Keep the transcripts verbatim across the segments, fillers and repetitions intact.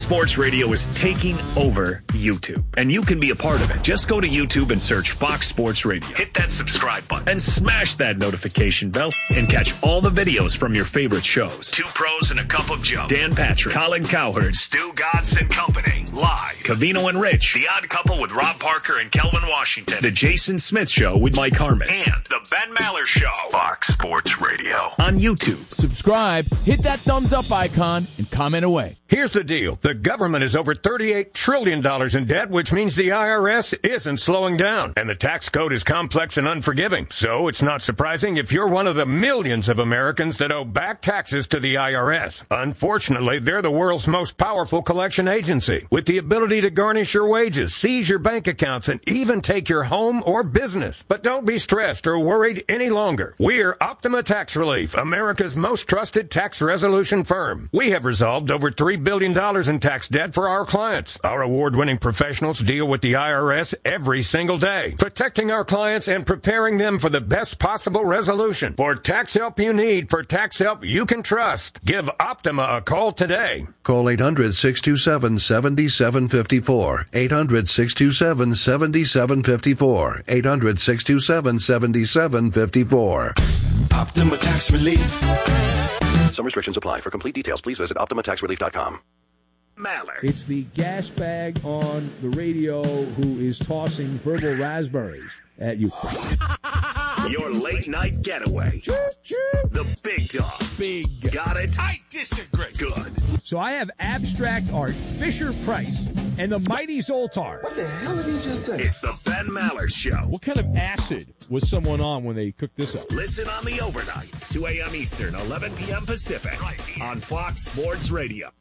Sports Radio is taking over YouTube, and you can be a part of it. Just go to YouTube and search Fox Sports Radio. Hit that subscribe button and smash that notification bell and catch all the videos from your favorite shows. Two Pros and a Cup of Joe. Dan Patrick, Colin Cowherd, Stu Godson Company. Live. Covino and Rich. The Odd Couple with Rob Parker and Kelvin Washington. The Jason Smith Show with Mike Harmon. And The Ben Maller Show. Fox Sports Radio. On YouTube. Subscribe, hit that thumbs up icon, and comment away. Here's the deal. The government is over thirty-eight trillion dollars in debt, which means the I R S isn't slowing down. And the tax code is complex and unforgiving. So it's not surprising if you're one of the millions of Americans that owe back taxes to the I R S. Unfortunately, they're the world's most powerful collection agency, with the ability to garnish your wages, seize your bank accounts, and even take your home or business. But don't be stressed or worried any longer. We're Optima Tax Relief, America's most trusted tax resolution firm. We have resolved over three billion dollars in tax debt for our clients. Our award-winning professionals deal with the I R S every single day, protecting our clients and preparing them for the best possible resolution. For tax help you need, for tax help you can trust, give Optima a call today. Call eight hundred, six two seven, seven seven five four. eight hundred, six two seven, seven seven five four. eight hundred, six two seven, seven seven five four. Optima Tax Relief. Some restrictions apply. For complete details, please visit optima tax relief dot com. Maller. It's the gas bag on the radio who is tossing verbal raspberries at you. Your late night getaway. The big dog. Big. Got it? I disagree. Good. So I have abstract art, Fisher Price, and the mighty Zoltar. What the hell did he just say? It's the Ben Maller Show. What kind of acid was someone on when they cooked this up? Listen on the overnights, two a.m. Eastern, eleven p.m. Pacific, right here on Fox Sports Radio.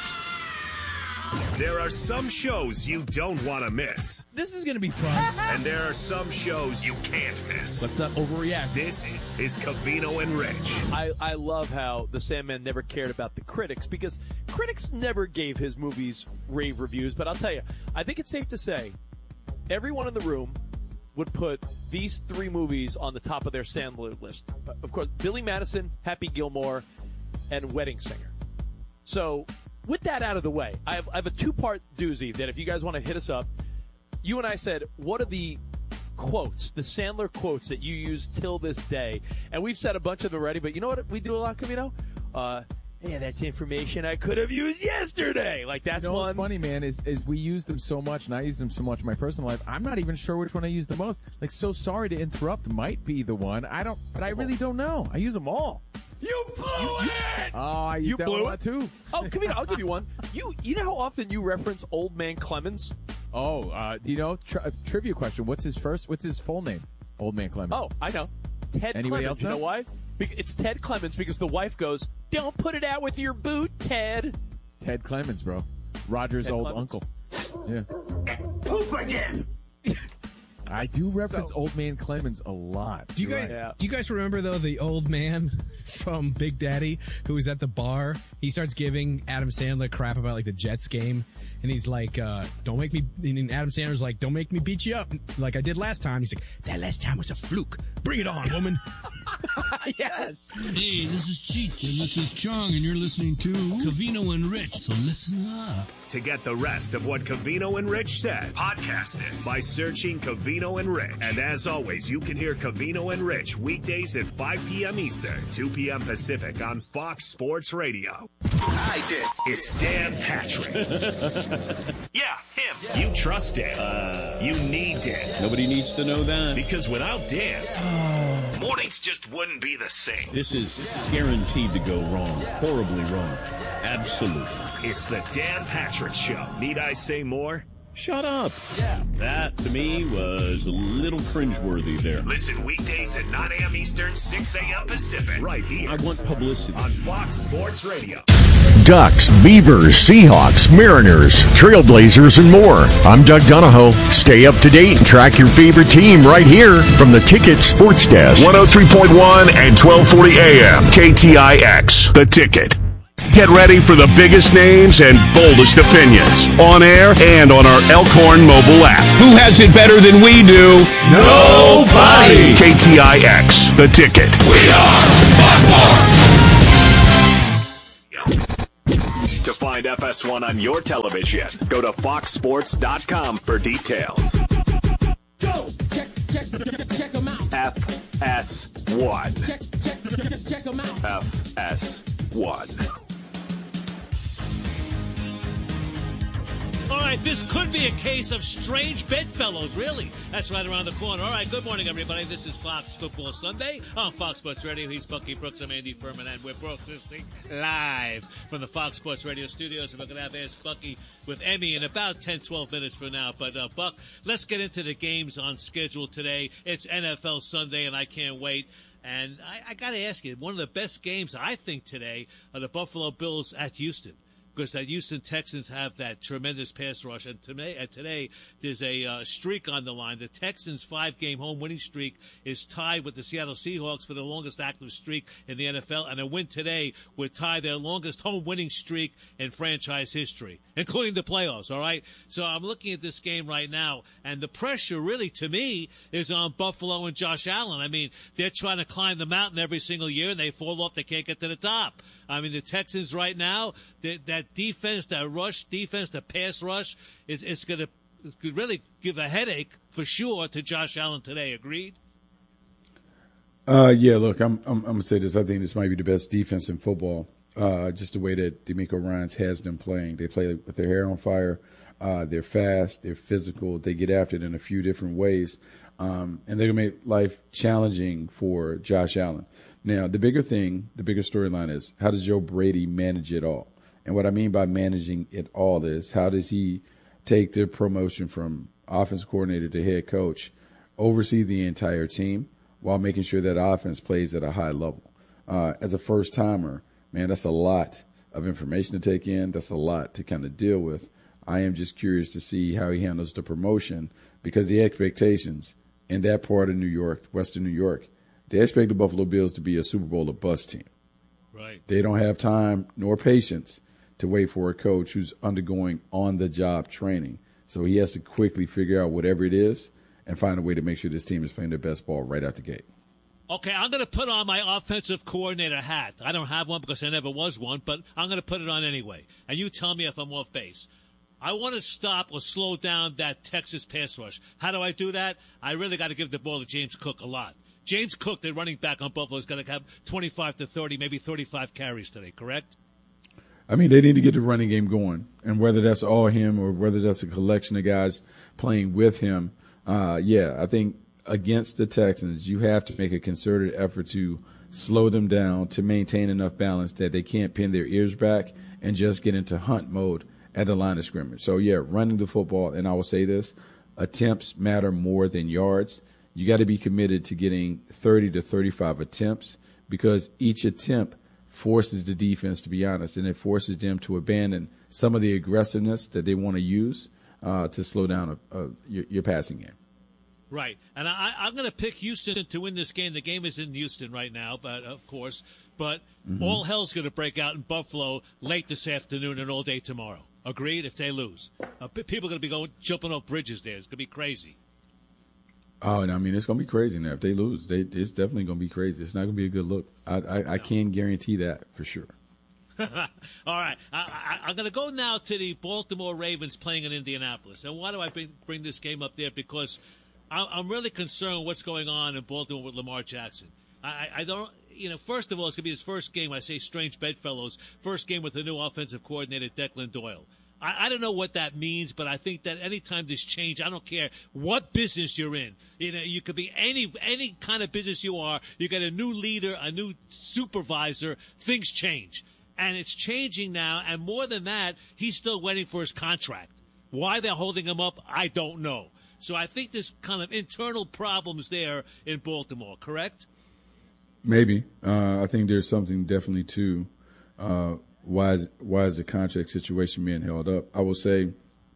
There are some shows you don't want to miss. This is going to be fun. And there are some shows you can't miss. Let's not overreact. This is Covino and Rich. I, I love how the Sandman never cared about the critics, because critics never gave his movies rave reviews. But I'll tell you, I think it's safe to say everyone in the room would put these three movies on the top of their Sandler list. Of course, Billy Madison, Happy Gilmore, and Wedding Singer. So with that out of the way, I have, I have a two-part doozy that if you guys want to hit us up, you and I said, what are the quotes, the Sandler quotes that you use till this day? And we've said a bunch of them already, but you know what we do a lot, Covino? Uh, yeah, that's information I could have used yesterday. Like, that's you know, one. What's funny, man, is, is we use them so much, and I use them so much in my personal life, I'm not even sure which one I use the most. Like, so sorry to interrupt might be the one. I don't, but I really don't know. I use them all. You blew you, you, it! Oh, I use you that blew one it too. Oh, come here, I'll give you one. You you know how often you reference Old Man Clemens? Oh, uh, do you know, tri- trivia question, what's his first, what's his full name? Old Man Clemens. Oh, I know. Ted Anybody Clemens. else You know? know why? Be- it's Ted Clemens because the wife goes, "Don't put it out with your boot, Ted." Ted Clemens, bro. Roger's Ted old Clemens. uncle. Yeah. Poop again. I do reference So- Old Man Clemens a lot. Do you You're guys right. Yeah. do you guys remember though the old man from Big Daddy who was at the bar? He starts giving Adam Sandler crap about like the Jets game, and he's like, uh, "Don't make me." And Adam Sandler's like, "Don't make me beat you up like I did last time." He's like, "That last time was a fluke. Bring it on, woman." Yes. Hey, this is Cheech, and this is Chong, and you're listening to Covino and Rich, so listen up. To get the rest of what Covino and Rich said, podcast it by searching Covino and Rich. And as always, you can hear Covino and Rich weekdays at five p.m. Eastern, two p.m. Pacific on Fox Sports Radio. I did. It's Dan Patrick. Yeah, him. You trust Dan. Uh, you need Dan. Nobody needs to know that. Because without Dan, mornings just wouldn't be the same. This is guaranteed to go wrong. Horribly wrong. Absolutely. It's the Dan Patrick Show. Need I say more? Shut up. Yeah. That, to me, was a little cringeworthy there. Listen weekdays at nine a.m. Eastern, six a.m. Pacific. Right here I want publicity. on Fox Sports Radio. Ducks, Beavers, Seahawks, Mariners, Trailblazers, and more. I'm Doug Donahoe. Stay up to date and track your favorite team right here from the Ticket Sports Desk. one oh three point one and twelve forty A M K T I X, The Ticket. Get ready for the biggest names and boldest opinions on air and on our Elkhorn mobile app. Who has it better than we do? Nobody! K T I X, The Ticket. We are by far. To find find F S one on your television. Go to fox sports dot com for details. Go! Check, check, check them out. F S one. Check, check, check them out. F S one. All right, this could be a case of strange bedfellows, really. That's right around the corner. All right, good morning, everybody. This is Fox Football Sunday on Fox Sports Radio. He's Bucky Brooks. I'm Andy Furman, and we're broadcasting live from the Fox Sports Radio studios. And we're going to have Ask Bucky with Emmy in about ten, twelve minutes from now. But, uh, Buck, let's get into the games on schedule today. It's N F L Sunday, and I can't wait. And I, I got to ask you, one of the best games, I think, today are the Buffalo Bills at Houston. Because the Houston Texans have that tremendous pass rush. And today, and today there's a uh, streak on the line. The Texans' five-game home winning streak is tied with the Seattle Seahawks for the longest active streak in the N F L. And a win today would tie their longest home winning streak in franchise history, including the playoffs, all right? So I'm looking at this game right now, and the pressure really, to me, is on Buffalo and Josh Allen. I mean, they're trying to climb the mountain every single year, and they fall off. They can't get to the top. I mean, the Texans right now, that, that defense, that rush defense, the pass rush, is it's going to really give a headache for sure to Josh Allen today. Agreed? Uh, yeah, look, I'm, I'm, I'm going to say this. I think this might be the best defense in football, uh, just the way that DeMeco Ryans has them playing. They play with their hair on fire. Uh, they're fast. They're physical. They get after it in a few different ways. Um, and they're going to make life challenging for Josh Allen. Now, the bigger thing, the bigger storyline is, how does Joe Brady manage it all? And what I mean by managing it all is, how does he take the promotion from offensive coordinator to head coach, oversee the entire team while making sure that offense plays at a high level? Uh, as a first-timer, man, that's a lot of information to take in. That's a lot to kind of deal with. I am just curious to see how he handles the promotion, because the expectations in that part of New York, Western New York, they expect the Buffalo Bills to be a Super Bowl or bust team. Right. They don't have time nor patience to wait for a coach who's undergoing on-the-job training. So he has to quickly figure out whatever it is and find a way to make sure this team is playing their best ball right out the gate. Okay, I'm going to put on my offensive coordinator hat. I don't have one because there never was one, but I'm going to put it on anyway. And you tell me if I'm off base. I want to stop or slow down that Texas pass rush. How do I do that? I really got to give the ball to James Cook a lot. James Cook, the running back on Buffalo, is going to have twenty-five to thirty, maybe thirty-five carries today, correct? I mean, they need to get the running game going. And whether that's all him or whether that's a collection of guys playing with him, uh, yeah, I think against the Texans, you have to make a concerted effort to slow them down, to maintain enough balance that they can't pin their ears back and just get into hunt mode at the line of scrimmage. So, yeah, running the football, and I will say this, attempts matter more than yards. You got to be committed to getting thirty to thirty-five attempts, because each attempt forces the defense, to be honest, and it forces them to abandon some of the aggressiveness that they want to use uh, to slow down a, a, your, your passing game. Right. And I, I'm going to pick Houston to win this game. The game is in Houston right now, but of course. But mm-hmm. all hell's going to break out in Buffalo late this afternoon and all day tomorrow. Agreed? If they lose. Uh, people are going to be going jumping off bridges there. It's going to be crazy. Oh, and I mean, it's going to be crazy now. If they lose, they, it's definitely going to be crazy. It's not going to be a good look. I, I, I can guarantee that for sure. All right. I, I, I'm going to go now to the Baltimore Ravens playing in Indianapolis. And why do I bring, bring this game up there? Because I, I'm really concerned with what's going on in Baltimore with Lamar Jackson. I, I don't, you know, first of all, it's going to be his first game. I say strange bedfellows. First game with the new offensive coordinator, Declan Doyle. I, I don't know what that means, but I think that anytime there's change, I don't care what business you're in. You know, you could be any any kind of business you are. You get a new leader, a new supervisor. Things change, and it's changing now. And more than that, he's still waiting for his contract. Why they're holding him up, I don't know. So I think there's kind of internal problems there in Baltimore. Correct? Maybe. Uh, I think there's something definitely to uh, why is, why is the contract situation being held up. I will say,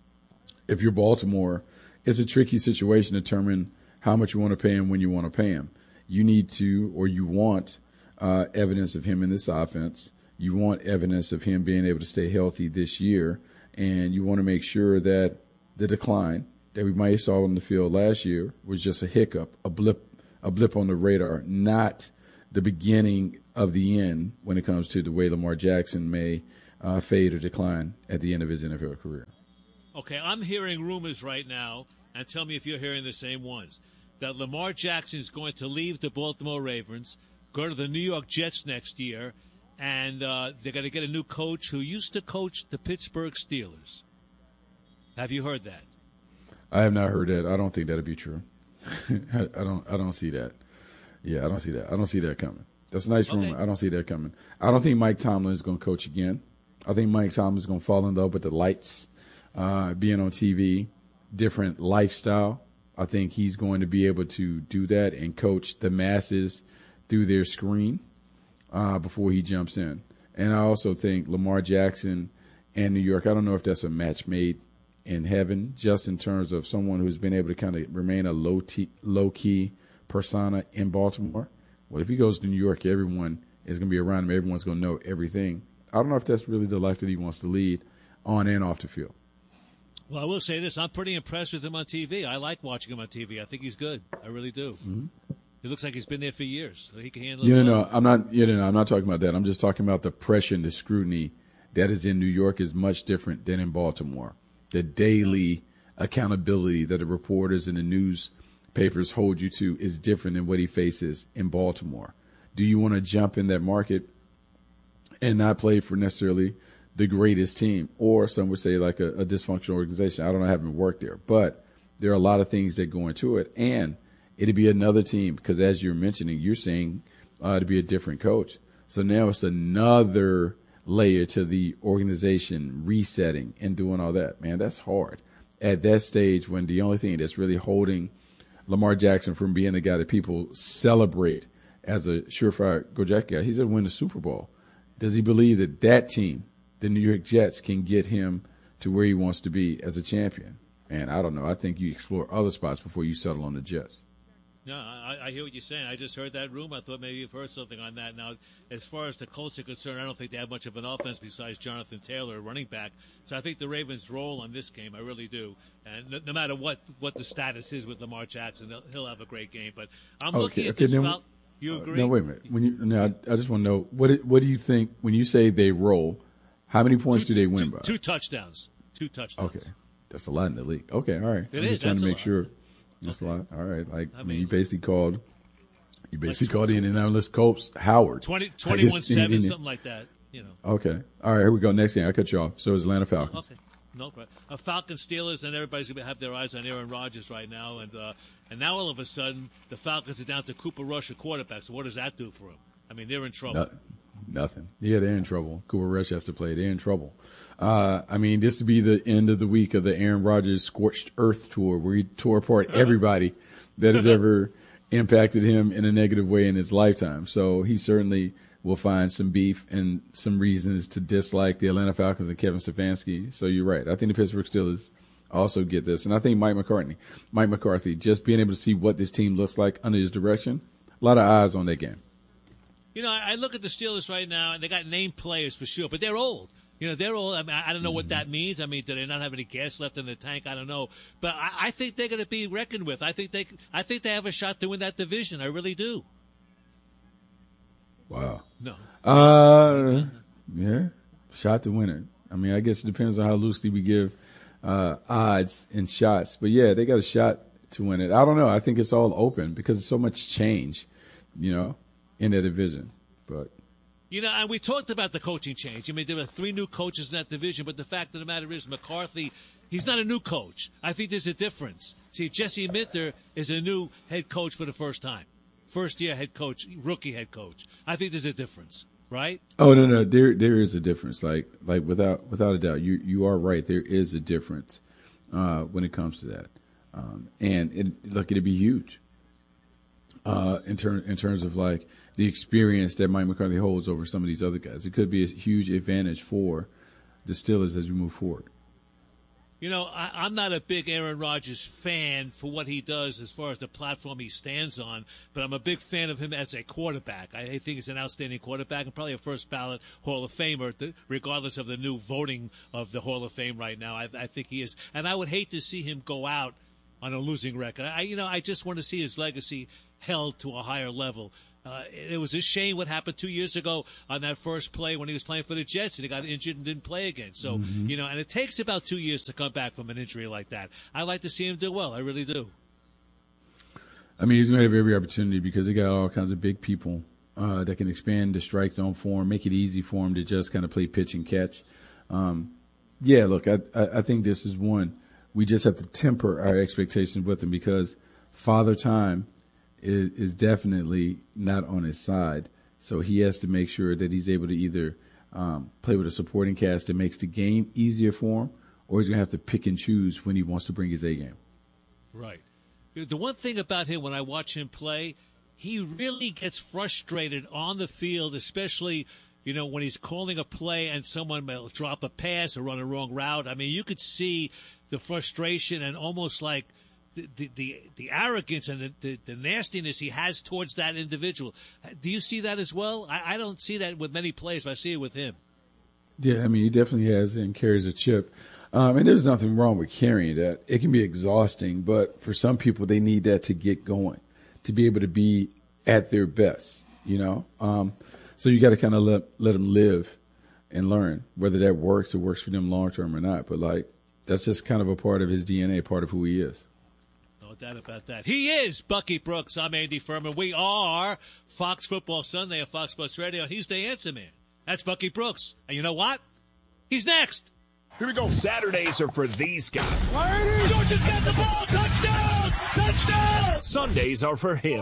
if you're Baltimore, it's a tricky situation to determine how much you want to pay him when you want to pay him. You need to, or you want, uh, evidence of him in this offense. You want evidence of him being able to stay healthy this year, and you want to make sure that the decline that we might have saw on the field last year was just a hiccup, a blip, a blip on the radar, not the beginning of the end when it comes to the way Lamar Jackson may uh, fade or decline at the end of his N F L career. Okay, I'm hearing rumors right now, and tell me if you're hearing the same ones, that Lamar Jackson is going to leave the Baltimore Ravens, go to the New York Jets next year, and uh, they're going to get a new coach who used to coach the Pittsburgh Steelers. Have you heard that? I have not heard that. I don't think that'll be true. I don't. I don't see that. Yeah, I don't see that. I don't see that coming. That's a nice rumor. Okay. I don't see that coming. I don't think Mike Tomlin is going to coach again. I think Mike Tomlin is going to fall in love with the lights, uh, being on T V, different lifestyle. I think he's going to be able to do that and coach the masses through their screen uh, before he jumps in. And I also think Lamar Jackson and New York, I don't know if that's a match made in heaven, just in terms of someone who's been able to kind of remain a low t- low-key persona in Baltimore. Well, if he goes to New York, everyone is going to be around him. Everyone's going to know everything. I don't know if that's really the life that he wants to lead on and off the field. Well, I will say this. I'm pretty impressed with him on T V. I like watching him on T V. I think he's good. I really do. Mm-hmm. He looks like he's been there for years. So he can handle it. You know, I'm not, you know, I'm not talking about that. I'm just talking about the pressure and the scrutiny that is in New York is much different than in Baltimore. The daily accountability that the reporters and the newspapers hold you to is different than what he faces in Baltimore. Do you want to jump in that market and not play for necessarily the greatest team, or some would say like a, a dysfunctional organization? I don't know, I haven't worked there, but there are a lot of things that go into it, and it'd be another team because, as you're mentioning, you're saying uh, to be a different coach. So now it's another layer to the organization resetting and doing all that. Man, that's hard at that stage when the only thing that's really holding Lamar Jackson from being the guy that people celebrate as a surefire go Jack guy, he's going to win the Super Bowl. Does he believe that that team, the New York Jets, can get him to where he wants to be as a champion? And I don't know. I think you explore other spots before you settle on the Jets. No, I, I hear what you're saying. I just heard that rumor. I thought maybe you've heard something on that. Now, as far as the Colts are concerned, I don't think they have much of an offense besides Jonathan Taylor, running back. So I think the Ravens roll on this game. I really do. And no, no matter what, what the status is with Lamar Jackson, he'll have a great game. But I'm okay, looking at okay, this. then, Fal- you agree? Uh, no, wait a minute. When you, now, I, I just want to know, what what do you think when you say they roll, how many points two, do they win two, by? Two touchdowns. Two touchdowns. Okay. That's a lot in the league. Okay, all right. It I'm is, just trying that's to a make lot. sure. That's Okay. a lot. All right. Like, I I mean, mean, you basically called you basically like called the Indianapolis Colts Howard. twenty, I guess twenty-one seven, in- in- something like that. You know. Okay. All right, here we go. Next game. I cut you off. So it's Atlanta Falcons. Okay. No, right. Uh, Falcons, Steelers, and everybody's going to have their eyes on Aaron Rodgers right now. And uh, and now all of a sudden, the Falcons are down to Cooper Rush, a quarterback. So what does that do for him? I mean, they're in trouble. No, nothing. Yeah, they're in trouble. Cooper Rush has to play. They're in trouble. Uh, I mean, this to be the end of the week of the Aaron Rodgers Scorched Earth tour, where he tore apart everybody that has ever impacted him in a negative way in his lifetime. So he certainly will find some beef and some reasons to dislike the Atlanta Falcons and Kevin Stefanski. So you're right. I think the Pittsburgh Steelers also get this. And I think Mike McCarthy, Mike McCarthy, just being able to see what this team looks like under his direction, a lot of eyes on that game. You know, I look at the Steelers right now, and they got named players for sure, but they're old. You know, they're old. I mean, I don't know what that means. I mean, do they not have any gas left in the tank? I don't know. But I, I think they're going to be reckoned with. I think they, I think they have a shot to win that division. I really do. Wow. No. Uh, yeah, shot to win it. I mean, I guess it depends on how loosely we give uh, odds and shots. But, yeah, they got a shot to win it. I don't know. I think it's all open because there's so much change, you know, in that division. But You know, and we talked about the coaching change. I mean, there were three new coaches in that division, but the fact of the matter is McCarthy, he's not a new coach. I think there's a difference. See, Jesse Minter is a new head coach for the first time. First-year head coach, rookie head coach. I think there's a difference, right? Oh, no, no, there there is a difference. Like like without without a doubt, you you are right. There is a difference uh, when it comes to that. Um, and it, look, it'd be huge uh, in, ter- in terms of like the experience that Mike McCarthy holds over some of these other guys. It could be a huge advantage for the Steelers as we move forward. You know, I, I'm not a big Aaron Rodgers fan for what he does as far as the platform he stands on, but I'm a big fan of him as a quarterback. I think he's an outstanding quarterback and probably a first ballot Hall of Famer, regardless of the new voting of the Hall of Fame right now. I, I think he is. And I would hate to see him go out on a losing record. I, you know, I just want to see his legacy held to a higher level. Uh, it was a shame what happened two years ago on that first play when he was playing for the Jets and he got injured and didn't play again. So, Mhm. you know, and it takes about two years to come back from an injury like that. I like to see him do well. I really do. I mean, he's going to have every opportunity because they got all kinds of big people uh, that can expand the strike zone for him, make it easy for him to just kind of play pitch and catch. Um, yeah, look, I, I, I think this is one. We just have to temper our expectations with him because Father Time is, is definitely not on his side. So he has to make sure that he's able to either um, play with a supporting cast that makes the game easier for him, or he's going to have to pick and choose when he wants to bring his A game. Right. The one thing about him when I watch him play, he really gets frustrated on the field, especially, you know, when he's calling a play and someone will drop a pass or run a wrong route. I mean, you could see the frustration and almost like the the, the, the arrogance and the, the, the nastiness he has towards that individual. Do you see that as well? I, I don't see that with many players, but I see it with him. Yeah, I mean, he definitely has and carries a chip. Um, and there's nothing wrong with carrying that. It can be exhausting, but for some people, they need that to get going, to be able to be at their best, you know? Um, so you got to kind of let, let them live and learn whether that works or works for them long term or not. But, like, that's just kind of a part of his D N A, part of who he is. No doubt about that. He is Bucky Brooks. I'm Andy Furman. We are Fox Football Sunday on Fox Sports Radio. He's the answer man. That's Bucky Brooks. And you know what? He's next. Here we go. Saturdays are for these guys. Georgia's got the ball. Touchdown! Touchdown! Sundays are for him.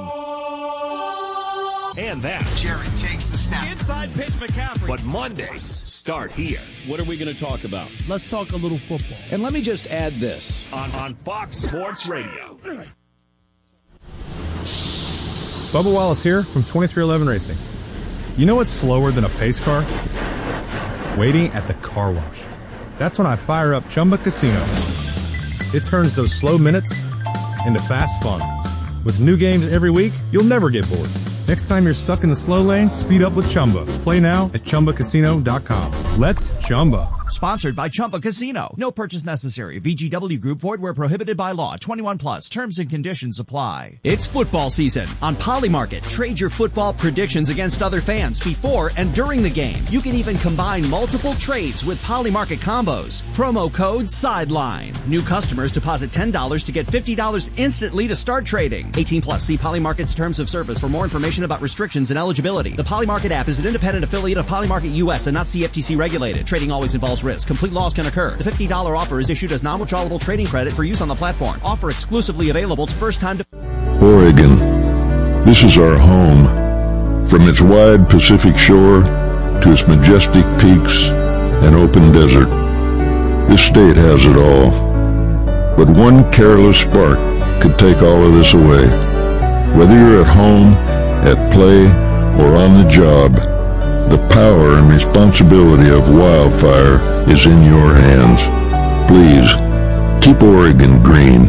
And that. Jerry takes the snap. Inside pitch McCaffrey. But Mondays start here. What are we going to talk about? Let's talk a little football. And let me just add this. On, on Fox Sports Radio. Bubba Wallace here from twenty-three eleven Racing. You know what's slower than a pace car? Waiting at the car wash. That's when I fire up Chumba Casino. It turns those slow minutes into fast fun. With new games every week, you'll never get bored. Next time you're stuck in the slow lane, speed up with Chumba. Play now at Chumba Casino dot com. Let's Chumba. Sponsored by Chumba Casino. No purchase necessary. V G W Group. Void where prohibited by law. twenty-one plus. Terms and conditions apply. It's football season. On Polymarket, trade your football predictions against other fans before and during the game. You can even combine multiple trades with Polymarket combos. Promo code SIDELINE. New customers deposit ten dollars to get fifty dollars instantly to start trading. eighteen plus. See Polymarket's terms of service for more information about restrictions and eligibility. The Polymarket app is an independent affiliate of Polymarket U S and not C F T C regulated. Trading always involves risk. Complete loss can occur. The fifty dollars offer is issued as non-withdrawable trading credit for use on the platform. Offer exclusively available to first-time... De- Oregon. This is our home. From its wide Pacific shore to its majestic peaks and open desert, this state has it all. But one careless spark could take all of this away. Whether you're at home, at play, or on the job, the power and responsibility of wildfire is in your hands. Please, keep Oregon green.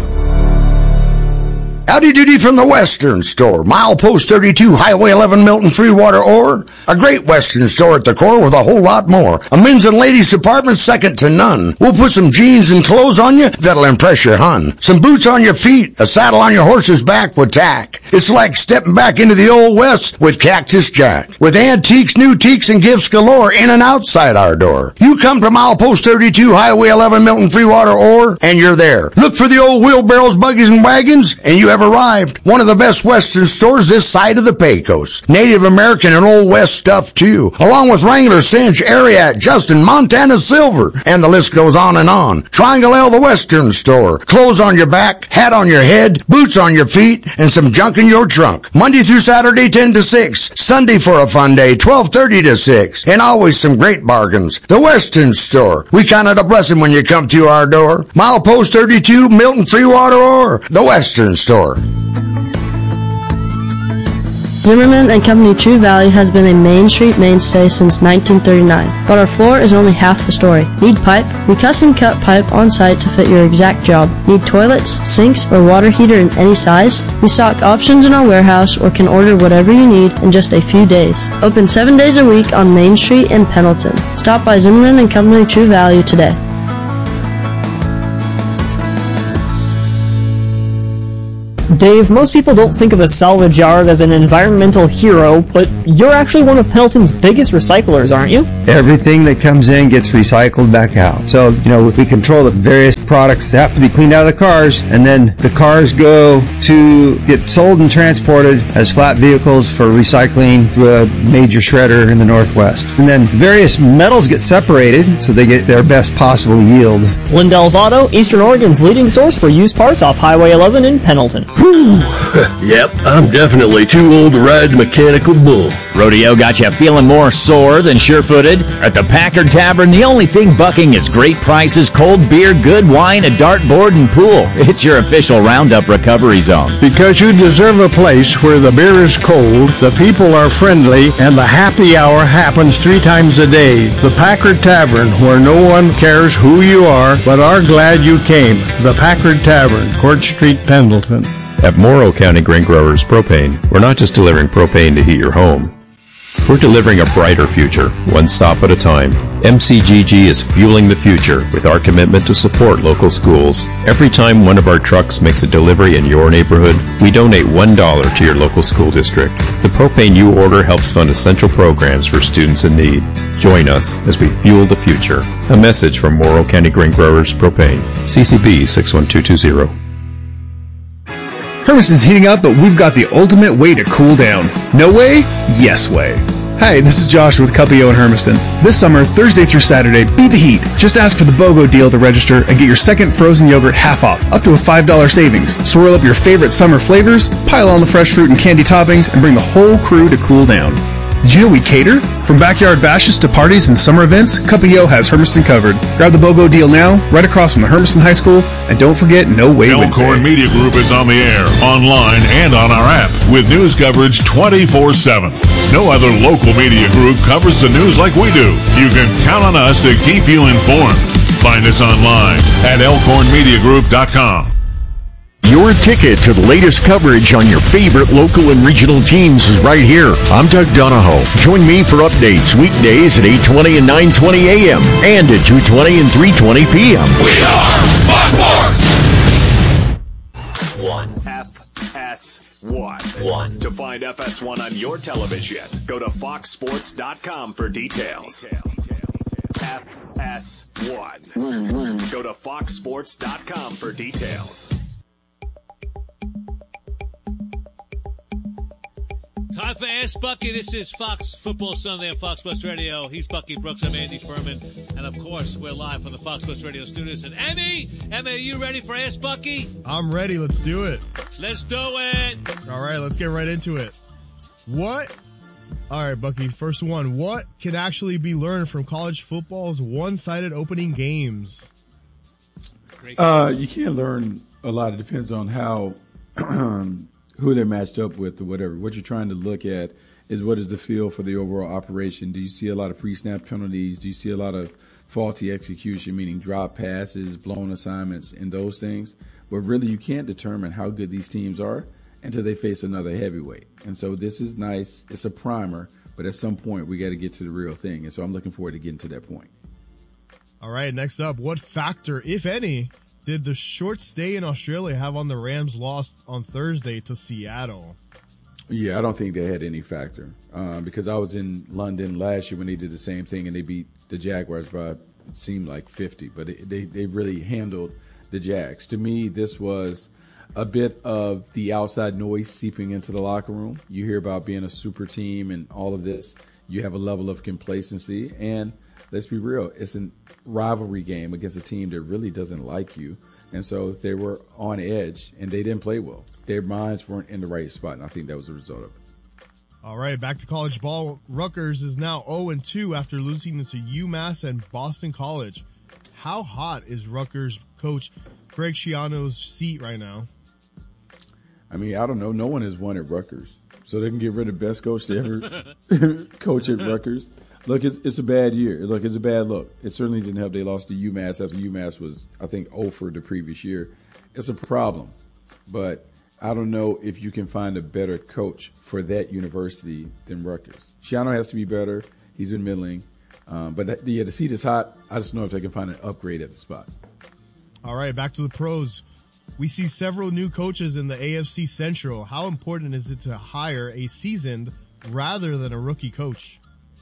Howdy doody from the Western Store. Milepost thirty-two, Highway eleven, Milton, Freewater, or a great Western store at the core with a whole lot more. A men's and ladies department second to none. We'll put some jeans and clothes on you that'll impress your hun. Some boots on your feet, a saddle on your horse's back with tack. It's like stepping back into the old West with Cactus Jack. With antiques, new teaks, and gifts galore in and outside our door. You come to Milepost thirty-two, Highway eleven, Milton, Freewater, or, and you're there. Look for the old wheelbarrows, buggies, and wagons, and you have arrived. One of the best Western stores this side of the Pecos. Native American and Old West stuff too, along with Wrangler, Cinch, Ariat, Justin, Montana Silver, and the list goes on and on. Triangle L, the Western Store. Clothes on your back, hat on your head, boots on your feet, and some junk in your trunk. Monday through Saturday, ten to six. Sunday for a fun day, twelve thirty to six. And always some great bargains. The Western Store. We count it a blessing when you come to our door. Milepost thirty-two, Milton, Freewater, or the Western Store. Zimmerman and Company True Value has been a Main Street mainstay since nineteen thirty-nine, but our floor is only half the story. Need pipe? We custom cut pipe on site to fit your exact job. Need toilets, sinks, or water heater in any size? We stock options in our warehouse or can order whatever you need in just a few days. Open seven days a week on Main Street in Pendleton. Stop by Zimmerman and Company True Value today. Dave, most people don't think of a salvage yard as an environmental hero, but you're actually one of Pendleton's biggest recyclers, aren't you? Everything that comes in gets recycled back out. So, you know, we control the various products that have to be cleaned out of the cars, and then the cars go to get sold and transported as flat vehicles for recycling through a major shredder in the Northwest. And then various metals get separated so they get their best possible yield. Lindell's Auto, Eastern Oregon's leading source for used parts off Highway eleven in Pendleton. Whew. Yep, I'm definitely too old to ride the mechanical bull. Rodeo got you feeling more sore than sure-footed? At the Packard Tavern, the only thing bucking is great prices, cold beer, good wine, a dartboard, and pool. It's your official Roundup recovery zone. Because you deserve a place where the beer is cold, the people are friendly, and the happy hour happens three times a day. The Packard Tavern, where no one cares who you are, but are glad you came. The Packard Tavern, Court Street, Pendleton. At Morrow County Grain Growers Propane, we're not just delivering propane to heat your home. We're delivering a brighter future, one stop at a time. M C G G is fueling the future with our commitment to support local schools. Every time one of our trucks makes a delivery in your neighborhood, we donate one dollar to your local school district. The propane you order helps fund essential programs for students in need. Join us as we fuel the future. A message from Morrow County Grain Growers Propane. C C B six one two two zero. Hermiston's heating up, but we've got the ultimate way to cool down. No way? Yes way. Hi, this is Josh with Cuppio in Hermiston. This summer, Thursday through Saturday, beat the heat. Just ask for the BOGO deal to register and get your second frozen yogurt half off, up to a five dollar savings. Swirl up your favorite summer flavors, pile on the fresh fruit and candy toppings, and bring the whole crew to cool down. Did you know we cater? From backyard bashes to parties and summer events, Cuppio has Hermiston covered. Grab the BOGO deal now, right across from the Hermiston High School, and don't forget No Way Wednesday. Elkhorn Media Group is on the air, online, and on our app with news coverage twenty-four seven. No other local media group covers the news like we do. You can count on us to keep you informed. Find us online at elkhorn media group dot com. Your ticket to the latest coverage on your favorite local and regional teams is right here. I'm Doug Donahoe. Join me for updates weekdays at eight twenty and nine twenty a.m. and at two twenty and three twenty p.m. We are Fox Sports! One. F S one. One. To find F S one on your television, go to fox sports dot com for details. F S one. Go to fox sports dot com for details. Time for Ask Bucky. This is Fox Football Sunday on Fox Sports Radio. He's Bucky Brooks. I'm Andy Furman. And, of course, we're live from the Fox Sports Radio studios. And Emmy, Emmy, are you ready for Ask Bucky? I'm ready. Let's do it. Let's do it. All right, let's get right into it. What? All right, Bucky, first one. What can actually be learned from college football's one-sided opening games? Uh, you can't learn a lot. It depends on how who they're matched up with or whatever. What you're trying to look at is what is the feel for the overall operation. Do you see a lot of pre-snap penalties? Do you see a lot of faulty execution, meaning drop passes, blown assignments, and those things? But really, you can't determine how good these teams are until they face another heavyweight. And so this is nice. It's a primer. But at some point, we got to get to the real thing. And so I'm looking forward to getting to that point. All right, next up, what factor, if any, did the short stay in Australia have on the Rams' loss on Thursday to Seattle? Yeah, I don't think they had any factor um, because I was in London last year when they did the same thing and they beat the Jaguars by, it seemed like fifty, but it, they, they really handled the Jags. To me, this was a bit of the outside noise seeping into the locker room. You hear about being a super team and all of this. You have a level of complacency, and let's be real, it's a rivalry game against a team that really doesn't like you. And so they were on edge, and they didn't play well. Their minds weren't in the right spot, and I think that was the result of it. All right, back to college ball. Rutgers is now oh and two after losing to UMass and Boston College. How hot is Rutgers coach Greg Schiano's seat right now? I mean, I don't know. No one has won at Rutgers, so they can get rid of the best coach to ever coach at Rutgers. Look, it's, it's a bad year. Look, it's a bad look. It certainly didn't help they lost to UMass after UMass was, I think, oh for the previous year. It's a problem. But I don't know if you can find a better coach for that university than Rutgers. Schiano has to be better. He's been middling. Um, but, that, yeah, the seat is hot. I just don't know if they can find an upgrade at the spot. All right, back to the pros. We see several new coaches in the A F C Central. How important is it to hire a seasoned rather than a rookie coach?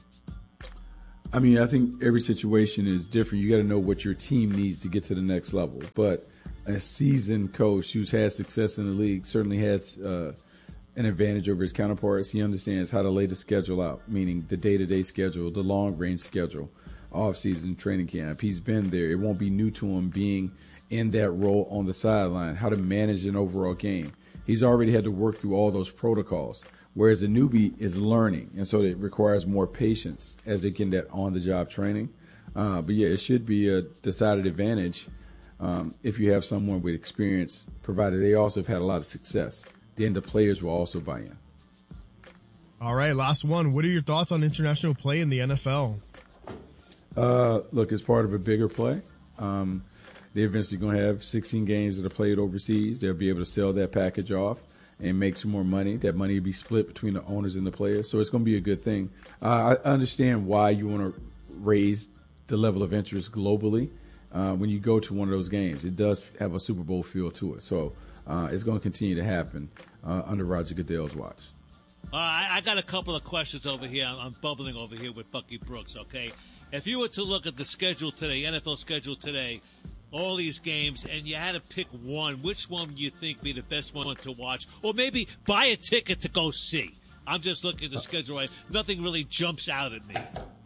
I mean, I think every situation is different. You got to know what your team needs to get to the next level. But a seasoned coach who's had success in the league certainly has uh, an advantage over his counterparts. He understands how to lay the schedule out, meaning the day-to-day schedule, the long-range schedule, off-season training camp. He's been there. It won't be new to him being in that role on the sideline, how to manage an overall game. He's already had to work through all those protocols, whereas a newbie is learning, and so it requires more patience as they get that on-the-job training. Uh, but, yeah, it should be a decided advantage um, if you have someone with experience, provided they also have had a lot of success. Then the players will also buy in. All right, last one. What are your thoughts on international play in the N F L? Uh, look, it's part of a bigger play. Um, they're eventually going to have sixteen games that are played overseas. They'll be able to sell that package off and make some more money. That money will be split between the owners and the players. So it's going to be a good thing. Uh, I understand why you want to raise the level of interest globally uh, when you go to one of those games. It does have a Super Bowl feel to it. So uh, it's going to continue to happen uh, under Roger Goodell's watch. All right, I got a couple of questions over here. I'm, I'm bubbling over here with Bucky Brooks, okay? If you were to look at the schedule today, N F L schedule today, all these games, and you had to pick one, which one do you think would be the best one to watch? Or maybe buy a ticket to go see. I'm just looking at the schedule. Right? Nothing really jumps out at me.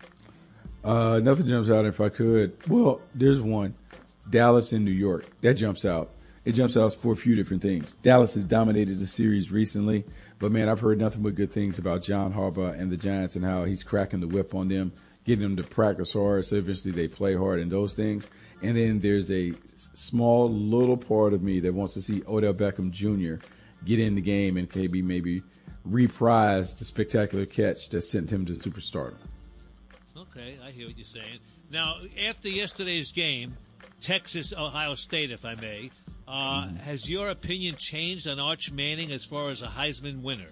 Uh, nothing jumps out if I could. Well, there's one. Dallas and New York. That jumps out. It jumps out for a few different things. Dallas has dominated the series recently, but, man, I've heard nothing but good things about John Harbaugh and the Giants and how he's cracking the whip on them, getting them to practice hard so eventually they play hard and those things. And then there's a small little part of me that wants to see Odell Beckham Junior get in the game and maybe maybe reprise the spectacular catch that sent him to superstardom. Okay, I hear what you're saying. Now, after yesterday's game, Texas, Ohio State, if I may, uh, mm. has your opinion changed on Arch Manning as far as a Heisman winner?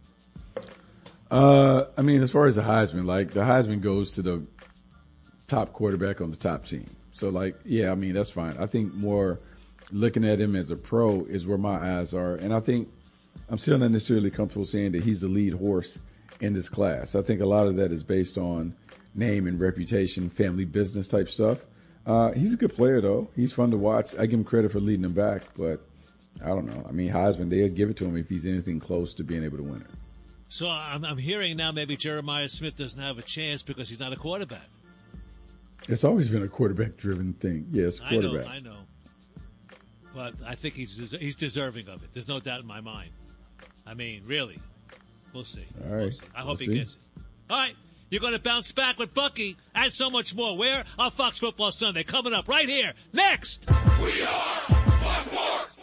Uh, I mean, as far as the Heisman, like the Heisman goes to the top quarterback on the top team. So, like, yeah, I mean, that's fine. I think more looking at him as a pro is where my eyes are. And I think I'm still not necessarily comfortable saying that he's the lead horse in this class. I think a lot of that is based on name and reputation, family business type stuff. Uh, he's a good player, though. He's fun to watch. I give him credit for leading them back, but I don't know. I mean, Heisman, they'll give it to him if he's anything close to being able to win it. So I'm, I'm hearing now maybe Jeremiah Smith doesn't have a chance because he's not a quarterback. It's always been a quarterback-driven thing. Yes, yeah, quarterback. I know, I know. But I think he's he's deserving of it. There's no doubt in my mind. I mean, really. We'll see. All right. We'll see. I hope we'll he see. gets it. All right. You're going to bounce back with Bucky and so much more. Where? On Fox Football Sunday. Coming up right here. Next. We are Fox Sports.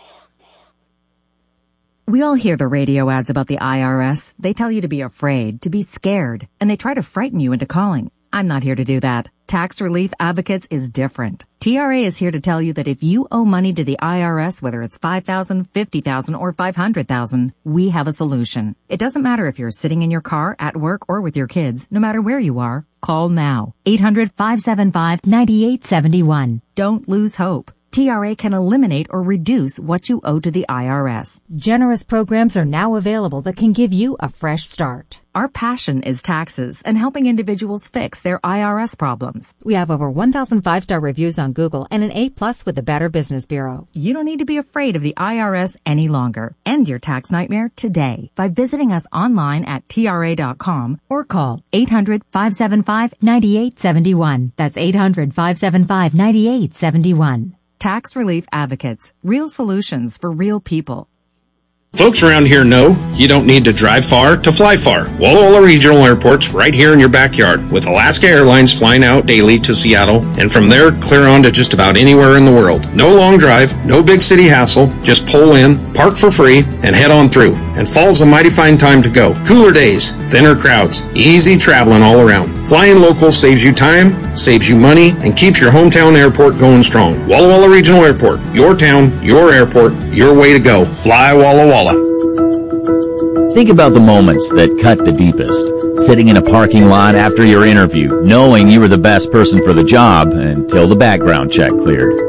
We all hear the radio ads about the I R S. They tell you to be afraid, to be scared, and they try to frighten you into calling. I'm not here to do that. Tax Relief Advocates is different. T R A is here to tell you that if you owe money to the I R S, whether it's five thousand dollars, fifty thousand dollars, or five hundred thousand dollars, we have a solution. It doesn't matter if you're sitting in your car, at work, or with your kids. No matter where you are, call now. eight hundred, five seven five, nine eight seven one. Don't lose hope. T R A can eliminate or reduce what you owe to the I R S. Generous programs are now available that can give you a fresh start. Our passion is taxes and helping individuals fix their I R S problems. We have over one thousand five-star reviews on Google and an A plus with the Better Business Bureau. You don't need to be afraid of the I R S any longer. End your tax nightmare today by visiting us online at T R A dot com or call eight hundred, five seven five, nine eight seven one. That's eight hundred, five seven five, nine eight seven one. Tax Relief Advocates. Real solutions for real people. Folks around here know you don't need to drive far to fly far. Walla Walla Regional Airport's right here in your backyard, with Alaska Airlines flying out daily to Seattle, and from there clear on to just about anywhere in the world. No long drive, no big city hassle, just pull in, park for free, and head on through. And fall's a mighty fine time to go. Cooler days, thinner crowds, easy traveling all around. Flying local saves you time, saves you money, and keeps your hometown airport going strong. Walla Walla Regional Airport, your town, your airport, your way to go. Fly Walla Walla. Think about the moments that cut the deepest. Sitting in a parking lot after your interview, knowing you were the best person for the job until the background check cleared.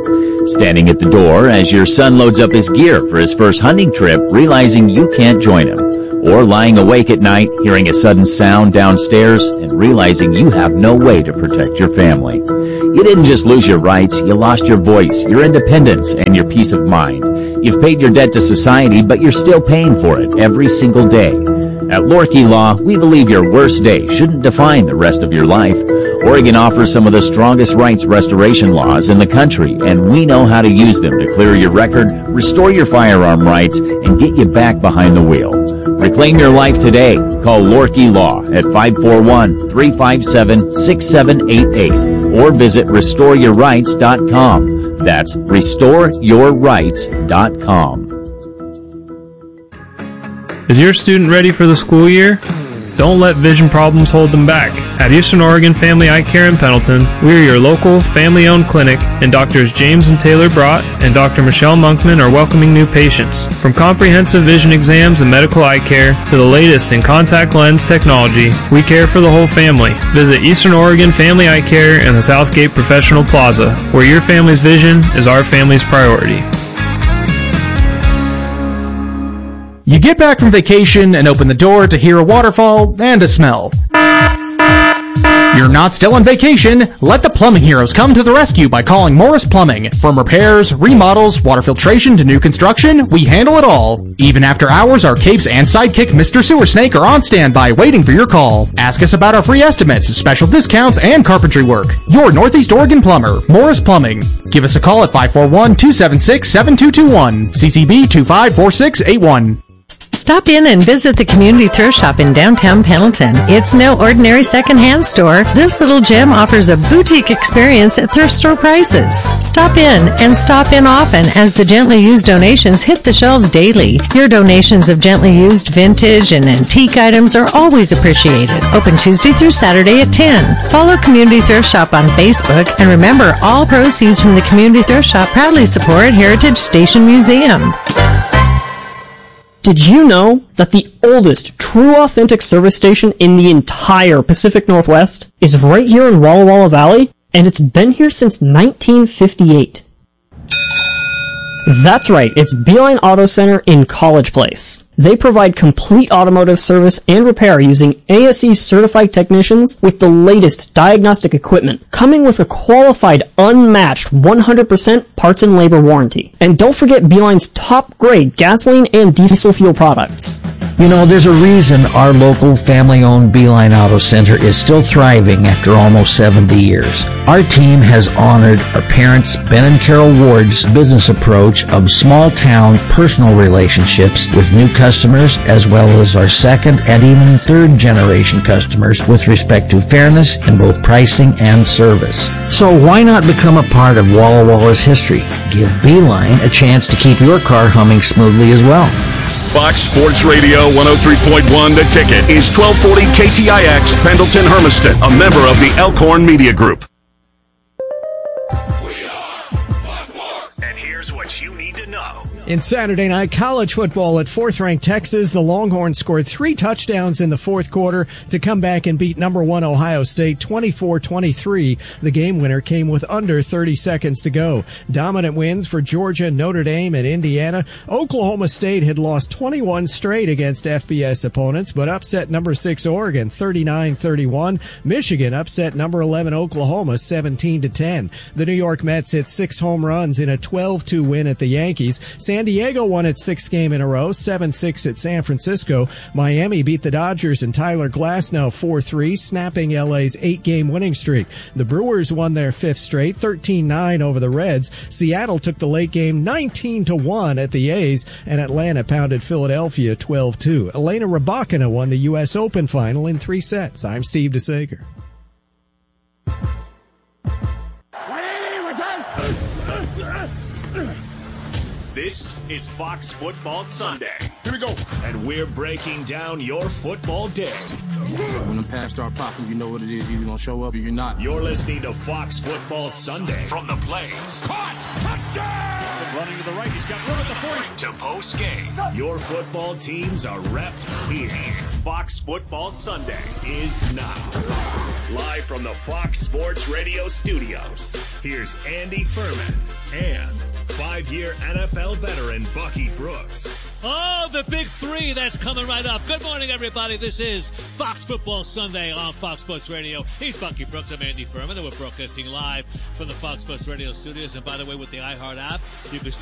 Standing at the door as your son loads up his gear for his first hunting trip, realizing you can't join him. Or lying awake at night, hearing a sudden sound downstairs and realizing you have no way to protect your family. You didn't just lose your rights, you lost your voice, your independence, and your peace of mind. You've paid your debt to society, but you're still paying for it every single day. At Lorkey Law, we believe your worst day shouldn't define the rest of your life. Oregon offers some of the strongest rights restoration laws in the country, and we know how to use them to clear your record, restore your firearm rights, and get you back behind the wheel. Reclaim your life today. Call Lorkey Law at five four one, three five seven, six seven eight eight or visit restore your rights dot com. That's restore your rights dot com. Is your student ready for the school year? Don't let vision problems hold them back. At Eastern Oregon Family Eye Care in Pendleton, we are your local, family-owned clinic, and Doctors James and Taylor Brott and Doctor Michelle Monkman are welcoming new patients. From comprehensive vision exams and medical eye care to the latest in contact lens technology, we care for the whole family. Visit Eastern Oregon Family Eye Care in the Southgate Professional Plaza, where your family's vision is our family's priority. You get back from vacation and open the door to hear a waterfall and a smell. You're not still on vacation. Let the plumbing heroes come to the rescue by calling Morris Plumbing. From repairs, remodels, water filtration to new construction, we handle it all. Even after hours, our capes and sidekick Mister Sewer Snake are on standby waiting for your call. Ask us about our free estimates, special discounts, and carpentry work. Your Northeast Oregon plumber, Morris Plumbing. Give us a call at five four one, two seven six, seven two two one, C C B two five four six eight one. Stop in and visit the Community Thrift Shop in downtown Pendleton. It's no ordinary secondhand store. This little gem offers a boutique experience at thrift store prices. Stop in and stop in often as the gently used donations hit the shelves daily. Your donations of gently used vintage and antique items are always appreciated. Open Tuesday through Saturday at ten. Follow Community Thrift Shop on Facebook, and remember, all proceeds from the Community Thrift Shop proudly support Heritage Station Museum. Did you know that the oldest true authentic service station in the entire Pacific Northwest is right here in Walla Walla Valley? And it's been here since nineteen fifty-eight. That's right, it's Beeline Auto Center in College Place. They provide complete automotive service and repair using A S E certified technicians with the latest diagnostic equipment, coming with a qualified, unmatched one hundred percent parts and labor warranty. And don't forget Beeline's top grade gasoline and diesel fuel products. You know, there's a reason our local family-owned Beeline Auto Center is still thriving after almost seventy years. Our team has honored our parents, Ben and Carol Ward's business approach of small-town personal relationships with new customers, as well as our second and even third-generation customers with respect to fairness in both pricing and service. So why not become a part of Walla Walla's history? Give Beeline a chance to keep your car humming smoothly as well. Fox Sports Radio one oh three point one The Ticket is twelve forty K T I X, Pendleton Hermiston, a member of the Elkhorn Media Group. And here's what you need to know. In Saturday night college football at fourth-ranked Texas, the Longhorns scored three touchdowns in the fourth quarter to come back and beat number one Ohio State twenty-four twenty-three. The game winner came with under thirty seconds to go. Dominant wins for Georgia, Notre Dame, and Indiana. Oklahoma State had lost twenty-one straight against F B S opponents, but upset number six Oregon thirty-nine thirty-one. Michigan upset number eleven Oklahoma seventeen to ten. The New York Mets hit six home runs in a twelve two win at the Yankees. San Diego won its sixth game in a row, seven six at San Francisco. Miami beat the Dodgers and Tyler Glasnow four three, snapping L A's eight-game winning streak. The Brewers won their fifth straight, thirteen nine over the Reds. Seattle took the late game nineteen to one at the A's, and Atlanta pounded Philadelphia twelve two. Elena Rybakina won the U S Open final in three sets. I'm Steve DeSager. This is Fox Football Sunday. Here we go. And we're breaking down your football day. When the pass start popping, you know what it is. You're going to show up or you're not. You're listening to Fox Football Sunday from the Plains. Caught! Touchdown! running to the right. He's got room at the forty. To post game. Your football teams are repped here. Fox Football Sunday is now. Live from the Fox Sports Radio studios, here's Andy Furman and five-year N F L veteran Bucky Brooks. Oh, the big three that's coming right up. Good morning, everybody. This is Fox Football Sunday on Fox Sports Radio. He's Bucky Brooks. I'm Andy Furman, and we're broadcasting live from the Fox Sports Radio studios. And by the way, with the iHeart app, you can